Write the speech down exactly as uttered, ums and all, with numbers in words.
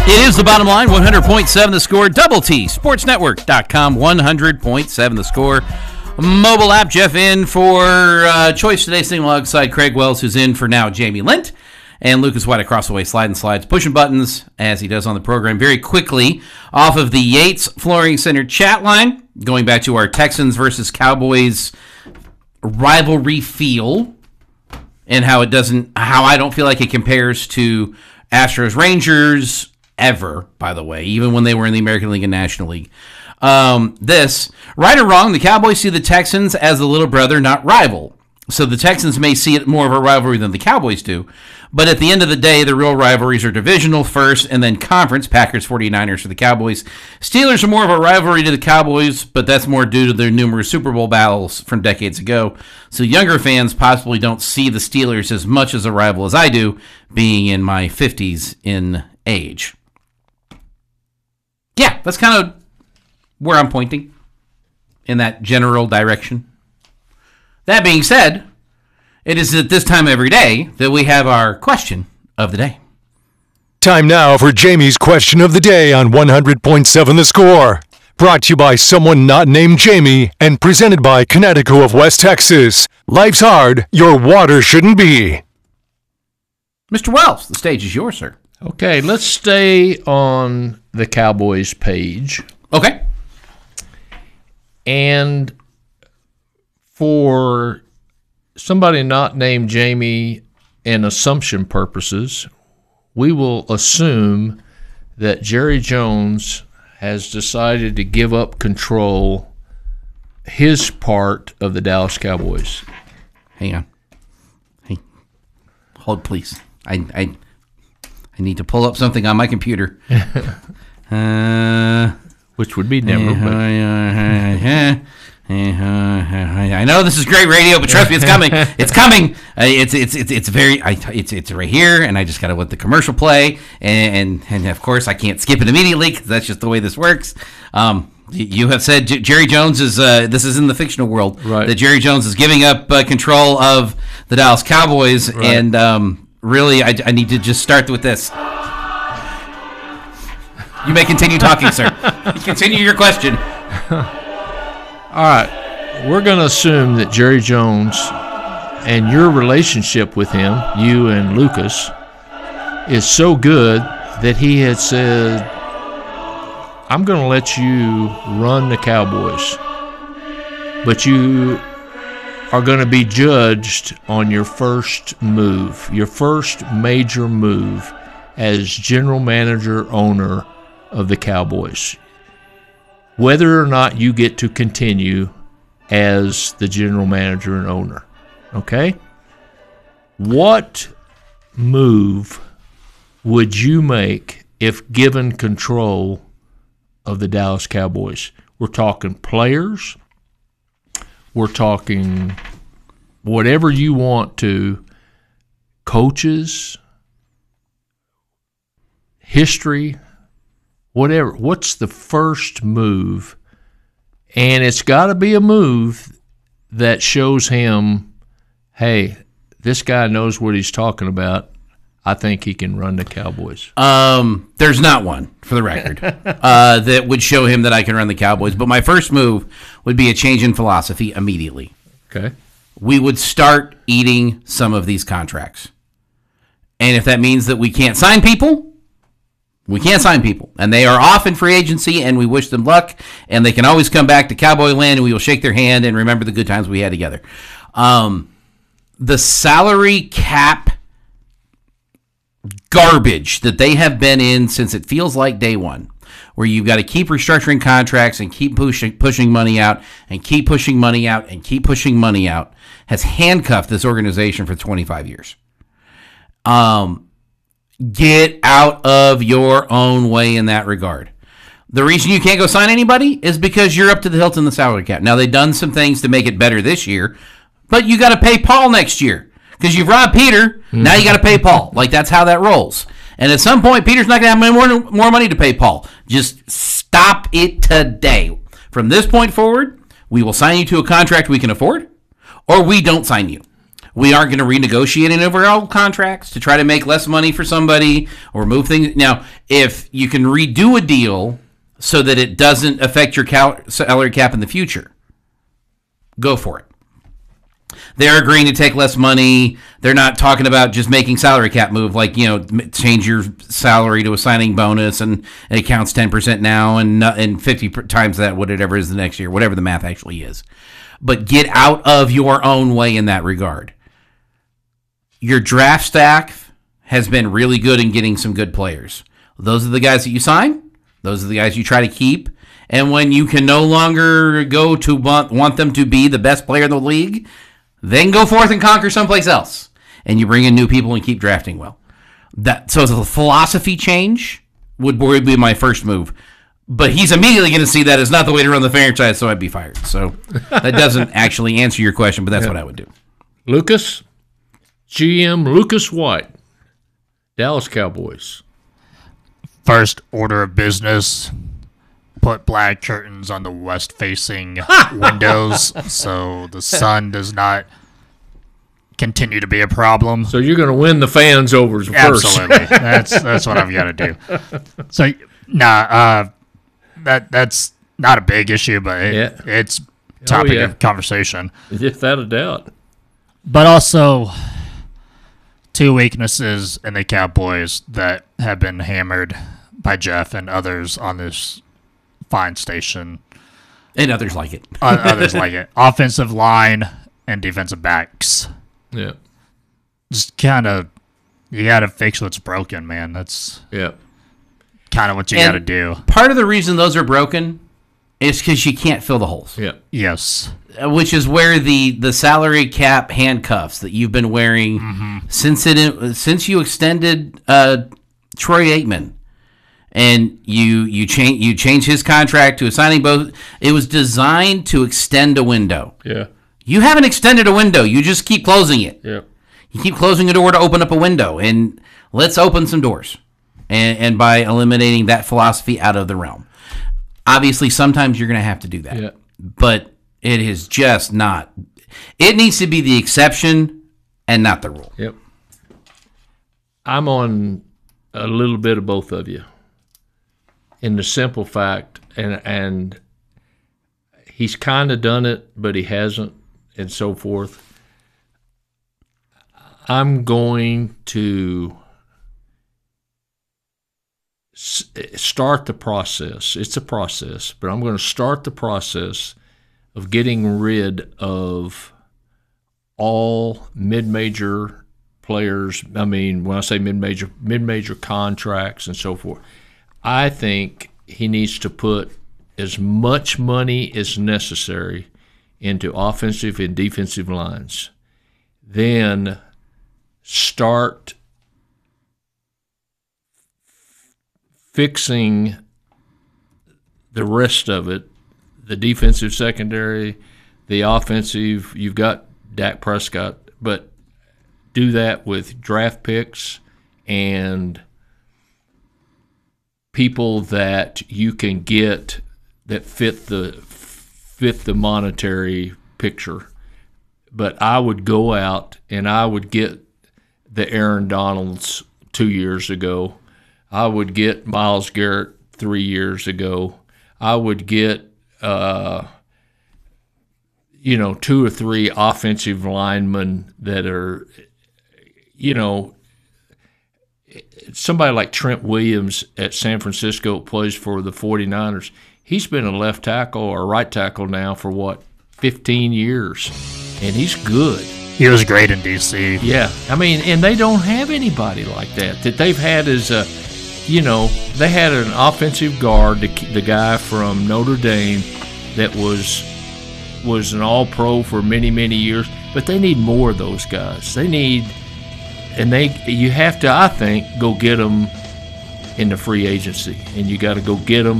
It is The Bottom Line, one hundred point seven The Score, Double T, sports network dot com, one hundred point seven The Score. Mobile app, Jeff in for uh, Choice Today, sitting alongside Craig Wells, who's in for now Jamie Lent, and Lucas White across the way, sliding slides, pushing buttons, as he does on the program. Very quickly, off of the Yates Flooring Center chat line, going back to our Texans versus Cowboys rivalry feel, and how it doesn't, how I don't feel like it compares to Astros Rangers ever, by the way, even when they were in the American League and National League. Um, this, right or wrong, the Cowboys see the Texans as a little brother, not rival. So the Texans may see it more of a rivalry than the Cowboys do. But at the end of the day, the real rivalries are divisional first and then conference, Packers, forty-niners for the Cowboys. Steelers are more of a rivalry to the Cowboys, but that's more due to their numerous Super Bowl battles from decades ago. So younger fans possibly don't see the Steelers as much as a rival as I do, being in my fifties in age. Yeah, that's kind of where I'm pointing in that general direction. That being said, it is at this time every day that we have our question of the day. Time now for Jamie's question of the day on one hundred point seven The Score. Brought to you by someone not named Jamie and presented by Connecticut of West Texas. Life's hard, your water shouldn't be. Mister Wells, the stage is yours, sir. Okay, let's stay on the Cowboys page. Okay. And for somebody not named Jamie and assumption purposes, we will assume that Jerry Jones has decided to give up control, his part of the Dallas Cowboys. Hang on. Hey, hold, please. I I, I need to pull up something on my computer. uh, Which would be never. But. I know this is great radio, but trust me, it's coming. It's coming. Uh, it's it's it's it's very. I, it's it's right here, and I just got to let the commercial play, and, and and of course I can't skip it immediately because that's just the way this works. Um, you have said J- Jerry Jones is. Uh, this is in the fictional world, right? That Jerry Jones is giving up uh, control of the Dallas Cowboys, right. and um, really, I, I need to just start with this. You may continue talking, sir. Continue your question. All right, we're going to assume that Jerry Jones and your relationship with him, you and Lucas, is so good that he had said, I'm going to let you run the Cowboys, but you are going to be judged on your first move, your first major move as general manager, owner of the Cowboys. Whether or not you get to continue as the general manager and owner. Okay? What move would you make if given control of the Dallas Cowboys? We're talking players. We're talking whatever you want to. Coaches. History. Whatever. What's the first move? And it's got to be a move that shows him, hey, this guy knows what he's talking about. I think he can run the Cowboys. Um, there's not one, for the record, uh, that would show him that I can run the Cowboys. But my first move would be a change in philosophy immediately. Okay. We would start eating some of these contracts. And if that means that we can't sign people, we can't sign people, and they are off in free agency, and we wish them luck, and they can always come back to Cowboy Land, and we will shake their hand and remember the good times we had together. Um, the salary cap garbage that they have been in since it feels like day one, where you've got to keep restructuring contracts and keep pushing pushing money out and keep pushing money out and keep pushing money out, has handcuffed this organization for twenty-five years. Um. Get out of your own way in that regard. The reason you can't go sign anybody is because you're up to the hilt in the salary cap. Now, they've done some things to make it better this year, but you got to pay Paul next year because you've robbed Peter. Mm-hmm. Now you got to pay Paul. Like, that's how that rolls. And at some point, Peter's not going to have more, more money to pay Paul. Just stop it today. From this point forward, we will sign you to a contract we can afford, or we don't sign you. We aren't going to renegotiate any overall contracts to try to make less money for somebody or move things. Now, if you can redo a deal so that it doesn't affect your cal- salary cap in the future, go for it. They're agreeing to take less money. They're not talking about just making salary cap move, like, you know, change your salary to a signing bonus and it counts ten percent now and and fifty times that, whatever it is the next year, whatever the math actually is. But get out of your own way in that regard. Your draft staff has been really good in getting some good players. Those are the guys that you sign. Those are the guys you try to keep. And when you can no longer go to want, want them to be the best player in the league, then go forth and conquer someplace else. And you bring in new people and keep drafting well. That so the philosophy change would be my first move. But he's immediately going to see that as not the way to run the franchise, so I'd be fired. So that doesn't actually answer your question, but that's yeah. what I would do. Lucas, G M Lucas White, Dallas Cowboys. First order of business, put black curtains on the west-facing windows so the sun does not continue to be a problem. So you're going to win the fans over first. Absolutely. that's that's what I've got to do. So, nah, uh, that that's not a big issue, but it, yeah. it's topic oh, yeah. of conversation. Without a doubt. But also, two weaknesses in the Cowboys that have been hammered by Jeff and others on this fine station. And others like it. uh, others like it. Offensive line and defensive backs. Yeah. Just kind of, you got to fix what's broken, man. That's yeah. kind of what you got to do. Part of the reason those are broken is because you can't fill the holes. Yeah. Yes. Which is where the, the salary cap handcuffs that you've been wearing mm-hmm. since it since you extended uh, Troy Aikman. And you you change you change his contract to a signing bonus. It was designed to extend a window. Yeah. You haven't extended a window. You just keep closing it. Yeah. You keep closing a door to open up a window, and let's open some doors. And and by eliminating that philosophy out of the realm, obviously sometimes you're going to have to do that. Yeah. But it is just not. It needs to be the exception and not the rule. Yep. I'm on a little bit of both of you. In the simple fact, and and he's kind of done it, but he hasn't, and so forth. I'm going to s- start the process. It's a process, but I'm going to start the process of getting rid of all mid-major players. I mean, when I say mid-major, mid-major contracts and so forth. I think he needs to put as much money as necessary into offensive and defensive lines. Then start fixing the rest of it, the defensive secondary, the offensive. You've got Dak Prescott, but do that with draft picks and people that you can get that fit the fit the monetary picture. But I would go out and I would get the Aaron Donalds two years ago. I would get Myles Garrett three years ago. I would get uh, you know two or three offensive linemen that are you know. Somebody like Trent Williams at San Francisco plays for the forty-niners. He's been a left tackle or right tackle now for, what, fifteen years, and he's good. He was great in D C. Yeah. I mean, and they don't have anybody like that. That they've had as a, you know, they had an offensive guard, the, the guy from Notre Dame that was was an all-pro for many, many years, but they need more of those guys. They need... And they, you have to, I think, go get them in the free agency, and you got to go get them